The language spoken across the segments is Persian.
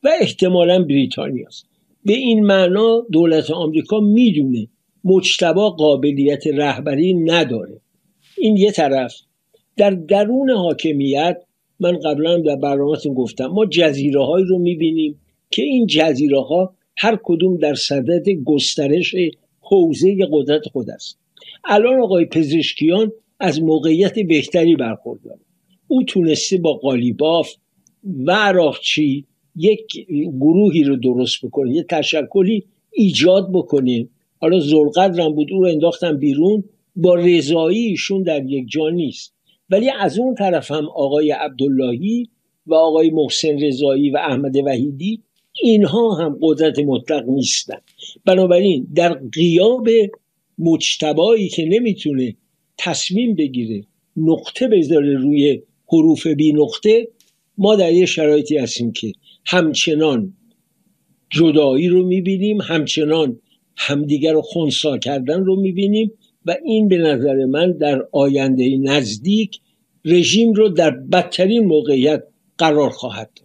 و احتمالاً بریتانیا است. به این معنا دولت آمریکا میدونه مجتبی قابلیت رهبری نداره. این یه طرف. در درون حاکمیت من قبلا در برنامه‌تون گفتم ما جزیره‌هایی رو می‌بینیم که این جزیره‌ها هر کدوم در صدد گسترش حوزه قدرت خود است. الان آقای پزشکیان از موقعیت بهتری برخورداره. او تونسته با قالیباف و عراقچی یک گروهی رو درست بکنه، یه تشکلی ایجاد بکنه. حالا ذوالقدرم بود، او رو انداختن بیرون، با رضایی ایشون در یک جا نیست. ولی از اون طرف هم آقای عبداللهی و آقای محسن رضایی و احمد وحیدی اینها هم قدرت مطلق نیستن. بنابراین در غیاب مجتبایی که نمیتونه تصمیم بگیره، نقطه بذاره روی حروف بی نقطه، ما در یه شرایطی هستیم که همچنان جدایی رو میبینیم، همچنان همدیگر رو خنثی کردن رو میبینیم و این به نظر من در آینده نزدیک رژیم رو در بدترین موقعیت قرار خواهد داد.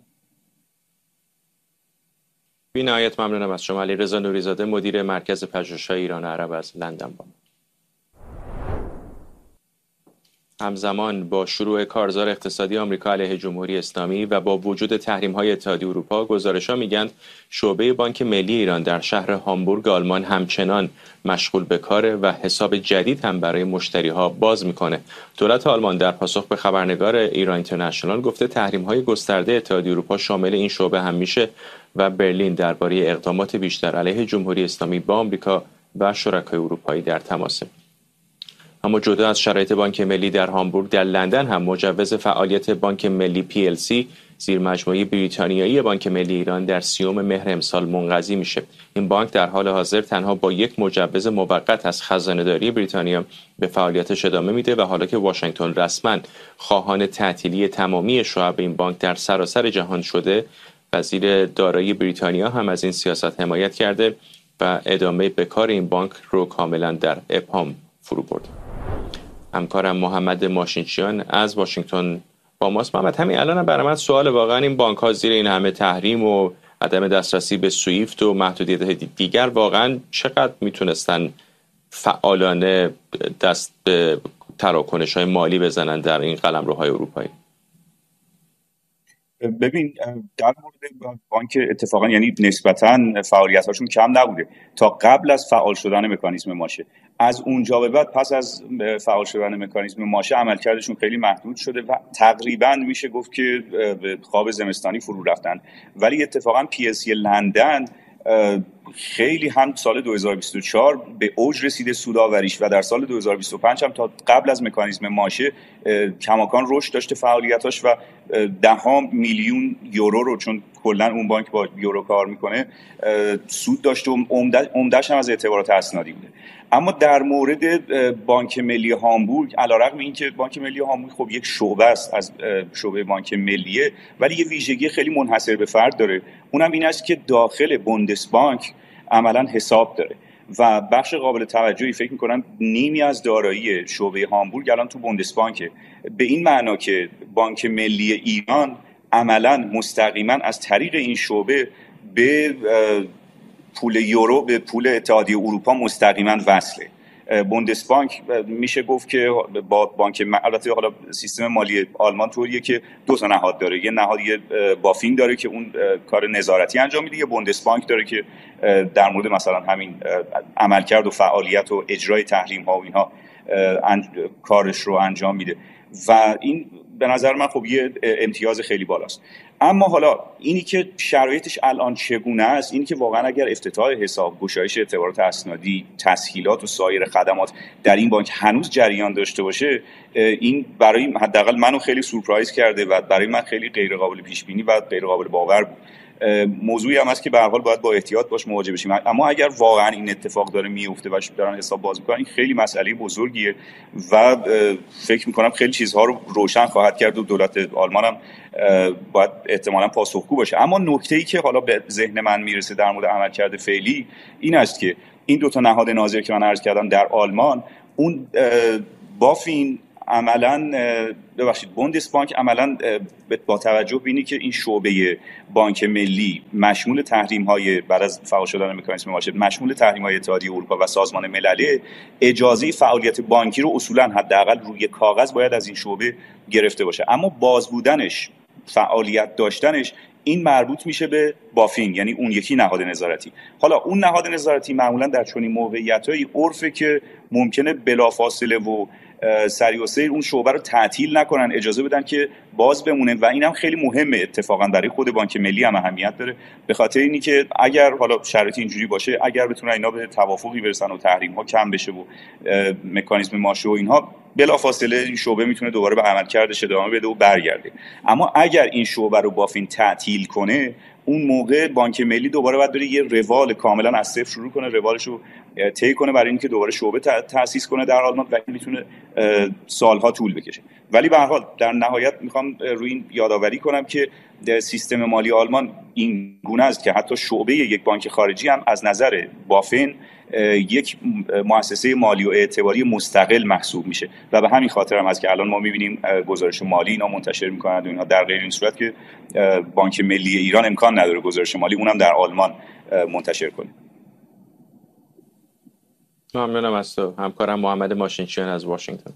بی نهایت ممنونم از شما. علیرضا نوری‌زاده، مدیر مرکز پژوهش‌های ایران عرب از لندن با ما. همزمان با شروع کارزار اقتصادی آمریکا علیه جمهوری اسلامی و با وجود تحریم‌های اتحادیه اروپا، گزارش‌ها میگن شعبه بانک ملی ایران در شهر هامبورگ آلمان همچنان مشغول به کاره و حساب جدید هم برای مشتری‌ها باز میکنه. دولت آلمان در پاسخ به خبرنگار ایران اینترنشنال گفته تحریم‌های گسترده اتحادیه اروپا شامل این شعبه هم میشه و برلین درباره اقدامات بیشتر علیه جمهوری اسلامی با آمریکا و شرکای اروپایی در تماسه. اما جدا از شرایط بانک ملی در هامبورگ، در لندن هم مجوز فعالیت بانک ملی PLC زیر مجموعه بریتانیایی بانک ملی ایران در 30 مهر امسال منقضی میشه. این بانک در حال حاضر تنها با یک مجوز موقت از خزانه‌داری بریتانیا به فعالیتش ادامه میده و حالا که واشنگتن رسما خواهان تعطیلی تمامی شعب این بانک در سراسر جهان شده، وزیر دارایی بریتانیا هم از این سیاست حمایت کرده و ادامه به کار این بانک رو کاملا در ابهام فرو برده. همکارم محمد ماشینچیان از واشنگتن با ماست. محمد، همین الان هم برای من سوال، واقعا این بانک ها زیر این همه تحریم و عدم دسترسی به سویفت و محدودیت دیگر واقعا چقدر میتونستن فعالانه دست به تراکنش های مالی بزنن در این قلمروهای اروپایی؟ ببین، در مورد بانک اتفاقا یعنی نسبتاً فعالیتاشون کم نبوده تا قبل از فعال شدن مکانیزم ماشه. از اونجا به بعد پس از فعال شدن مکانیزم ماشه عملکردشون خیلی محدود شده و تقریباً میشه گفت که به خواب زمستانی فرو رفتن. ولی اتفاقا PLC لندن خیلی هم سال 2024 به اوج رسیده سودآوریش و در سال 2025 هم تا قبل از مکانیزم ماشه کماکان رشد داشته فعالیتاش و 10 میلیون یورو رو، چون کلا اون بانک با یورو کار میکنه، سود داشته و عمده‌اش هم از اعتبارات اسنادی بوده. اما در مورد بانک ملی هامبورگ، علیرغم اینکه بانک ملی هامبورگ خب یک شعبه است از شعبه بانک ملیه، ولی یه ویژگی خیلی منحصر به فرد داره. اونم این است که داخل بوندسبانک عملاً حساب داره و بخش قابل توجهی، فکر می‌کنم نیمی از دارایی شعبه هامبورگ الان تو بوندسبانکه. به این معنا که بانک ملی ایران عملاً مستقیما از طریق این شعبه به پول یورو، به پول اتحادیه اروپا مستقیما وصله. بوندسبانک میشه گفت که با بانک، البته حالا سیستم مالی آلمان طوریه که 2 تا نهاد داره. یه نهاد بافینگ داره که اون کار نظارتی انجام میده، یه بوندسبانک داره که در مورد مثلا همین عملکرد و فعالیت و اجرای تحریم ها و اینها کارش رو انجام میده و این به نظر من خب یه امتیاز خیلی بالاست. اما حالا اینی که شرایطش الان چگونه است، اینی که واقعا اگر افتتاح حساب، گشایش اعتبارات اسنادی، تسهیلات و سایر خدمات در این بانک هنوز جریان داشته باشه، این برای حداقل منو خیلی سورپرایز کرده و برای من خیلی غیر قابل پیش بینی و غیر قابل باور بود. موضوعی هم هست که به هر حال باید با احتیاط باش مواجه بشیم. اما اگر واقعا این اتفاق داره میفته و دارن حساب باز میکنن، این خیلی مسئله بزرگیه و فکر میکنم خیلی چیزها رو روشن خواهد کرد و دولت آلمان هم باید احتمالاً پاسخگو باشه. اما نکته‌ای که حالا به ذهن من میرسه در مورد عملکرد فعلی این است که این 2 تا نهاد ناظر که من عرض کردم در آلمان، اون بافین عملاً بوندسبانک عملاً با توجه به اینی که این شعبه بانک ملی مشمول تحریم‌های بعد از فعال شدن مکانیزم ماشه، مشمول تحریم‌های اتحادیه اروپا و سازمان ملل، اجازه فعالیت بانکی رو اصولاً حداقل روی کاغذ باید از این شعبه گرفته باشه، اما باز بودنش، فعالیت داشتنش، این مربوط میشه به بافین، یعنی اون یکی نهاد نظارتی. حالا اون نهاد نظارتی معمولا در چنین موقعیتایی عرفه که ممکنه بلافاصله و سریع و سیر اون شعبه رو تعطیل نکنن، اجازه بدن که باز بمونه و اینم خیلی مهمه اتفاقا برای خود بانک ملی هم اهمیت داره، به خاطر اینی که اگر حالا شرایط اینجوری باشه، اگر بتونن اینا به توافقی برسن و تحریم ها کم بشه و مکانیزم ماشه و اینها، بلافاصله این شعبه میتونه دوباره به عملکردش ادامه بده و برگرده. اما اگر این شعبه رو بافین تعطیل کنه، اون موقع بانک ملی دوباره باید بره یه روال کاملا از صفر شروع کنه، روالش رو طی کنه برای اینکه دوباره شعبه تأسیس کنه در آلمان و این میتونه سالها طول بکشه. ولی به هر حال در نهایت میخوام روی این یادآوری کنم که سیستم مالی آلمان این گونه است که حتی شعبه یک بانک خارجی هم از نظر بافن یک مؤسسه مالی و اعتباری مستقل محسوب میشه و به همین خاطر هم هست که الان ما میبینیم گزارش مالی اینا منتشر میکنند و اینها، در غیر این صورت که بانک ملی ایران امکان نداره گزارش مالی اونم در آلمان منتشر کنه. ممنونم از تو همکارم محمد ماشینچیان از واشنگتن.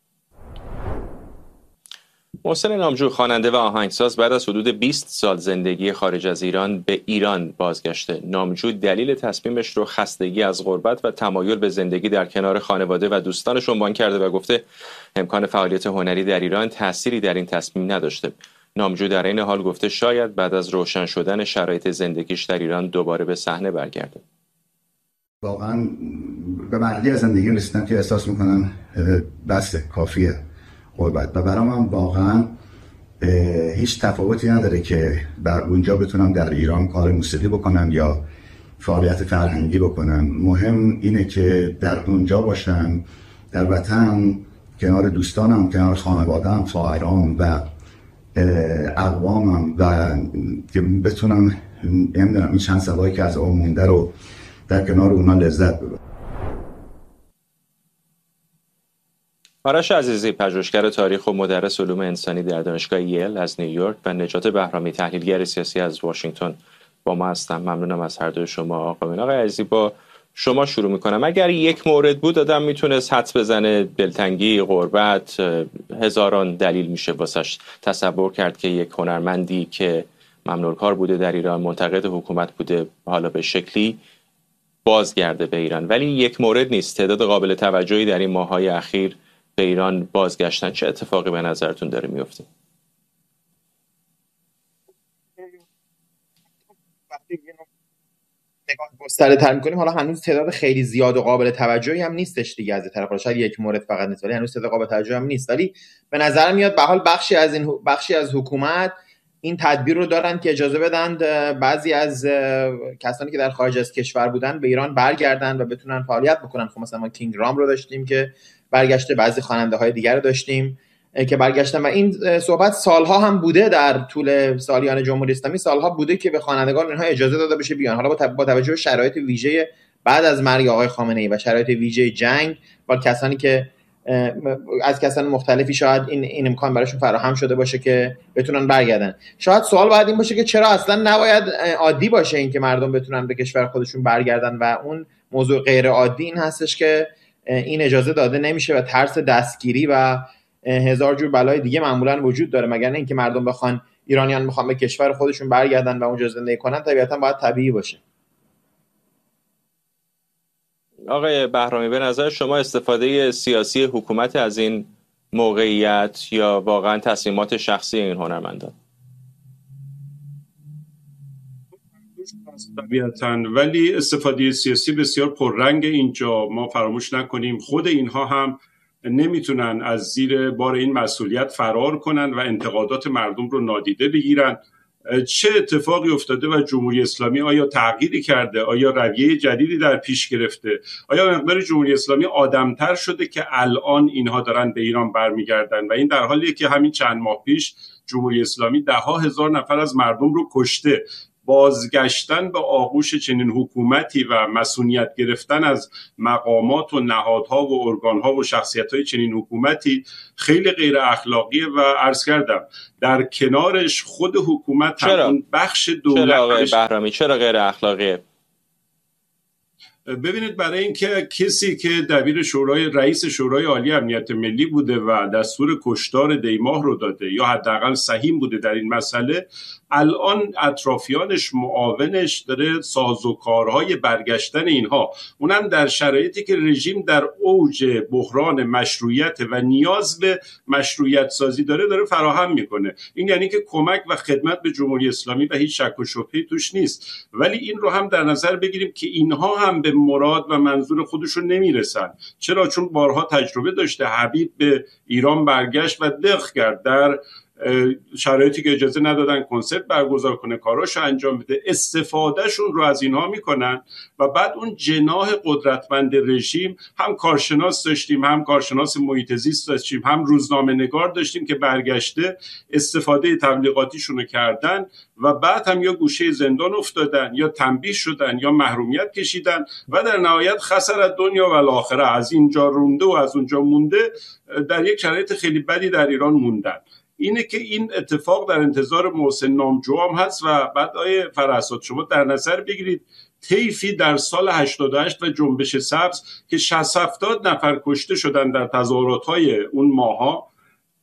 محسن نامجو، خواننده و آهنگساز، بعد از حدود 20 سال زندگی خارج از ایران به ایران بازگشته. نامجو دلیل تصمیمش رو خستگی از غربت و تمایل به زندگی در کنار خانواده و دوستانش عنوان کرده و گفته امکان فعالیت هنری در ایران تأثیری در این تصمیم نداشته. نامجو در این حال گفته شاید بعد از روشن شدن شرایط زندگیش در ایران دوباره به صحنه برگرده. واقعا به مرحله از زندگی رسیدم که احساس میکنم بسه، کافیه غربت و برام هم واقعا هیچ تفاوتی نداره که در اونجا بتونم در ایران کار موسیقی بکنم یا فعالیت فرهنگی بکنم. مهم اینه که در اونجا باشم، در وطن، کنار دوستانم، کنار خانواده‌ام، فقرام و اقوامم و که بتونم این چند سالایی که از اون مونده رو در کنار اونا لذت ببرم. آرش عزیزی، پژوهشگر تاریخ و مدرس علوم انسانی در دانشگاه ییل از نیویورک و نجات بهرامی، تحلیلگر سیاسی از واشنگتن با ما هستم. ممنونم از هر دوی شما آقایان. آقای عزیزی، با شما شروع میکنم. اگر یک مورد بود آدم میتونست حدس بزنه، دلتنگی، غربت، هزاران دلیل میشه واسش تصور کرد که یک هنرمندی که ممنوع کار بوده در ایران، منتقد حکومت بوده، حالا به شکلی بازگرده به ایران. ولی یک مورد نیست. تعداد قابل توجهی در این ماه‌های اخیر به ایران بازگشتن. چه اتفاقی به نظرتون داره میفته؟ وقتی نگاه گسترده‌تر می‌کنیم، حالا هنوز تعداد خیلی زیاد و قابل توجهی هم نیستش دیگه از طرف، شاید یک مورد فقط نیست ولی هنوز تعداد قابل توجه هم نیست. ولی به نظر میاد به حال بخشی از حکومت این تدبیر رو دارن که اجازه بدن بعضی از کسانی که در خارج از کشور بودن به ایران برگردن و بتونن فعالیت بکنن. خب مثلا ما کینگ رام رو داشتیم که برگشته، بعضی خواننده‌های دیگر رو داشتیم که برگشتن و این صحبت سالها هم بوده، در طول سالیان جمهوری اسلامی سالها بوده که به خوانندگان اینها اجازه داده بشه بیان. حالا با توجه به شرایط ویژه بعد از مرگ آقای خامنه‌ای و شرایط ویژه جنگ با کسانی که از کسان مختلفی شاید این امکان براشون فراهم شده باشه که بتونن برگردن. شاید سوال باید این باشه که چرا اصلا نباید عادی باشه این که مردم بتونن به کشور خودشون برگردن و اون موضوع غیر عادی این هستش که این اجازه داده نمیشه و ترس دستگیری و هزار جور بلای دیگه معمولا وجود داره. مگر نه اینکه مردم بخوان، ایرانیان بخوان به کشور خودشون برگردن و اونجا زندگی کنن، طبیعتا باید طبیعی باشه. آقای بهرامی، به نظر شما استفاده سیاسی حکومت از این موقعیت یا واقعا تصمیمات شخصی این هنرمندان؟ طبیعتاً، ولی استفاده سیاسی بسیار پررنگ اینجا. ما فراموش نکنیم خود اینها هم نمیتونن از زیر بار این مسئولیت فرار کنن و انتقادات مردم رو نادیده بگیرن. چه اتفاقی افتاده و جمهوری اسلامی آیا تغییری کرده؟ آیا رویه جدیدی در پیش گرفته؟ آیا مقدار جمهوری اسلامی آدمتر شده که الان اینها دارن به ایران برمیگردن؟ و این در حالیه که همین چند ماه پیش جمهوری اسلامی 10,000 نفر از مردم رو کشته. بازگشتن به آغوش چنین حکومتی و مسئولیت گرفتن از مقامات و نهادها و ارگانها و شخصیت‌های چنین حکومتی خیلی غیر اخلاقیه و عرض کردم در کنارش خود حکومت هم اون بخش دولت. چرا آقای بهرامی چرا غیر اخلاقیه؟ ببینید، برای اینکه کسی که رئیس شورای عالی امنیت ملی بوده و دستور کشتار دیماه رو داده یا حداقل سهیم بوده در این مسئله، الان اطرافیانش، معاونش داره سازوکارهای برگشتن اینها، اونم در شرایطی که رژیم در اوج بحران مشروعیت و نیاز به مشروعیت سازی داره فراهم میکنه. این یعنی که کمک و خدمت به جمهوری اسلامی و هیچ شک و شبهه‌ای توش نیست. ولی این رو هم در نظر بگیریم که اینها هم به مراد و منظور خودشون نمیرسن. چرا؟ چون بارها تجربه داشته. حبیب به ایران برگشت و دق کرد در شرایطی که اجازه ندادن کنسرت برگزار کنه، کاراشو انجام بده. استفادهشون رو از اینها میکنن و بعد اون جناح قدرتمند رژیم، هم کارشناس داشتیم، هم کارشناس محیط زیست داشتیم، هم روزنامه نگار داشتیم که برگشته استفاده تبلیغاتیشون رو کردن و بعد هم یا گوشه زندان افتادن یا تنبیه شدن یا محرومیت کشیدن و در نهایت خسارت دنیا و الاخره، از اینجا رونده و از اونجا مونده، در یک شرایط خیلی بدی در ایران موندن. اینه که این اتفاق در انتظار محسن نامجو هم هست. و بعد آیه فرحساد شما در نظر بگیرید طیفی در سال 88 و جنبش سبز که 60-70 نفر کشته شدن در تظاهرات‌های اون ماها،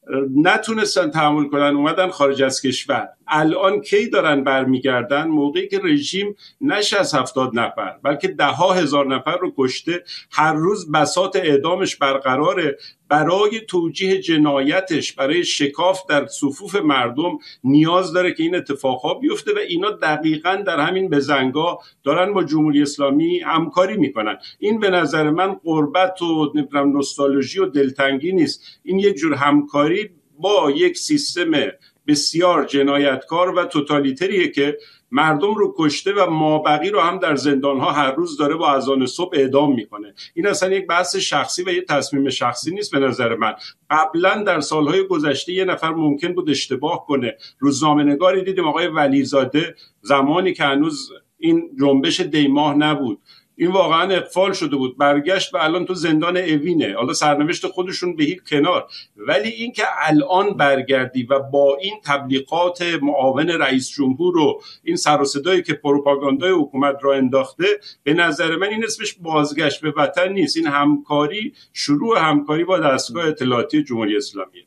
نتونستن تحمل کنن، اومدن خارج از کشور. الان کی دارن برمیگردن؟ موقعی که رژیم نه 60-70 نفر بلکه 10,000 نفر رو کشته، هر روز بساط اعدامش برقراره. برای توجیه جنایتش، برای شکاف در صفوف مردم نیاز داره که این اتفاقها بیفته و اینا دقیقاً در همین بزنگاه دارن با جمهوری اسلامی همکاری میکنن. این به نظر من قربت و نوستالژی و دلتنگی نیست، این یک جور همکاری با یک سیستم بسیار جنایتکار و توتالیتریه که مردم رو کشته و مابقی رو هم در زندان‌ها هر روز داره با اذان صبح اعدام میکنه. این اصلا یک بحث شخصی و یک تصمیم شخصی نیست به نظر من. قبلا در سالهای گذشته یه نفر ممکن بود اشتباه کنه. روزنامه‌نگاری دیدیم آقای ولیزاده، زمانی که هنوز این جنبش دیماه نبود، این واقعا اقفال شده بود، برگشت و الان تو زندان اوینه. حالا سرنوشت خودشون به هیچ کنار، ولی این که الان برگردی و با این تبلیغات معاون رئیس جمهور و این سر و صدایی که پروپاگاندای حکومت را انداخته، به نظر من این اسمش بازگشت به وطن نیست. این همکاری، شروع همکاری با دستگاه اطلاعاتی جمهوری اسلامی.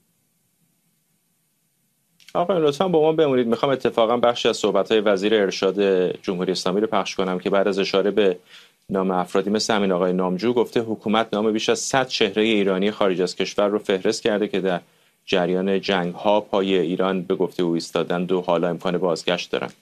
آقا لطفاً با ما بمونید. میخوام اتفاقا بخشی از صحبت‌های وزیر ارشاد جمهوری اسلامی رو پخش کنم که بعد از اشاره به نام افرادی مثل همین آقای نامجو گفته حکومت نام بیش از 100 چهره ایرانی خارج از کشور رو فهرست کرده که در جریان جنگ‌ها پای ایران به گفته او ایستادند و حالا امکان بازگشت دارن.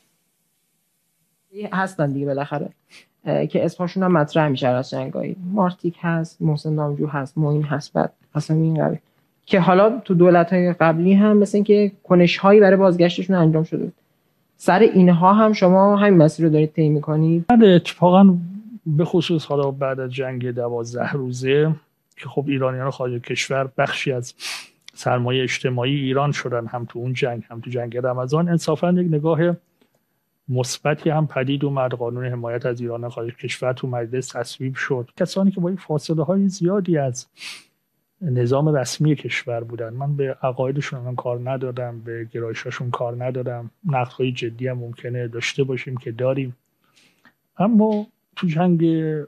هستن دیگه بالاخره که اسمشون هم مطرح میشه از جنگایی. مارتیک هست، محسن نامجو هست، معین هست، بعد اصلا این قبیل که حالا تو دولت‌های قبلی هم مثل این که کنش‌هایی برای بازگشتشون انجام شده بود. سر اینها هم شما همین مسیر رو دارید طی می‌کنید؟ بله، اتفاقاً به خصوص حالا بعد از جنگ 12 روزه که خب ایرانیان خارج کشور بخشی از سرمایه اجتماعی ایران شدن، هم تو اون جنگ هم تو جنگ رمضان، انصافاً یک نگاه مثبتی هم پدید اومد. قانون حمایت از ایران خارج کشور تو مجلس تصویب شد. کسانی که با این فاصله‌های زیادی از نظام رسمی کشور بودن، من به عقایدشون کار ندادم، به گرایشاشون کار ندادم، نقدهای جدی هم ممکنه داشته باشیم که داریم، اما تو جنگ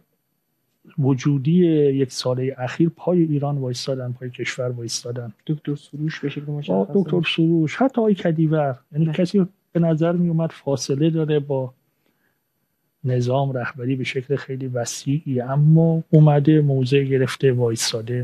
وجودی یک ساله اخیر پای ایران وایستادن، پای کشور وایستادن. دکتر سروش به شکل مشخص، دکتر سروش، حتی آقای کدیور، یعنی کسی به نظر می اومد فاصله داره با نظام رهبری به شکل خیلی وسیعی، اما اومده موضع گرفته وایستاده.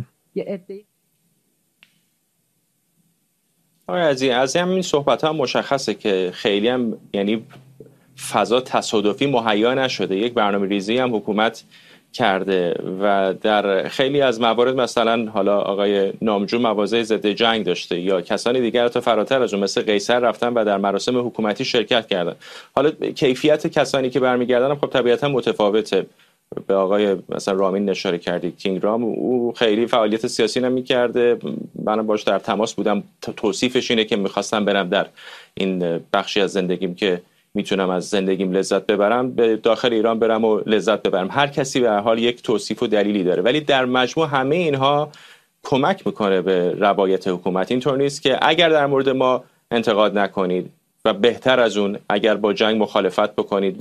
آقای از همین صحبت ها مشخصه که خیلی هم یعنی فضا تصادفی مهیا نشده. یک برنامه ریزی هم حکومت کرده و در خیلی از موارد، مثلا حالا آقای نامجو مواضع ضد جنگ داشته یا کسانی دیگر تا فراتر از اون مثل قیصر رفتن و در مراسم حکومتی شرکت کردن. حالا کیفیت کسانی که برمیگردن خب طبیعتا متفاوته. به آقای مثلا رامین اشاره کردید، کینگ رام، او خیلی فعالیت سیاسی نمی‌کرده، من باش در تماس بودم، توصیفش اینه که می‌خواستم برم در این بخشی از زندگیم که میتونم از زندگیم لذت ببرم به داخل ایران برم و لذت ببرم. هر کسی به هر حال یک توصیف و دلیلی داره، ولی در مجموع همه اینها کمک میکنه به روایت حکومت. اینطور نیست که اگر در مورد ما انتقاد نکنید و بهتر از اون اگر با جنگ مخالفت بکنید